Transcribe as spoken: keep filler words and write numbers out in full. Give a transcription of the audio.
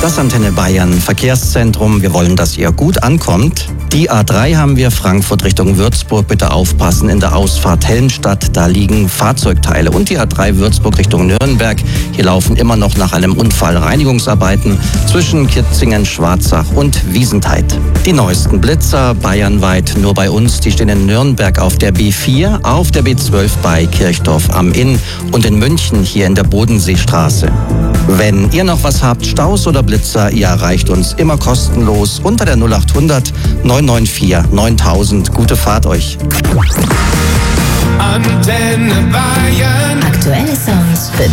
Das Antenne Bayern Verkehrszentrum. Wir wollen, dass ihr gut ankommt. Die A drei haben wir, Frankfurt Richtung Würzburg. Bitte aufpassen, in der Ausfahrt Helmstadt, da liegen Fahrzeugteile. Und die A drei Würzburg Richtung Nürnberg. Hier laufen immer noch nach einem Unfall Reinigungsarbeiten zwischen Kitzingen, Schwarzach und Wiesentheit. Die neuesten Blitzer bayernweit, nur bei uns. Die stehen in Nürnberg auf der B vier, auf der B zwölf bei Kirchdorf am Inn und in München hier in der Bodenseestraße. Wenn ihr noch was habt, Staus oder Blitzer, ihr erreicht uns immer kostenlos unter der null acht hundert neun neun vier neuntausend. Gute Fahrt euch. Antenne Bayern. Aktuelle Songs für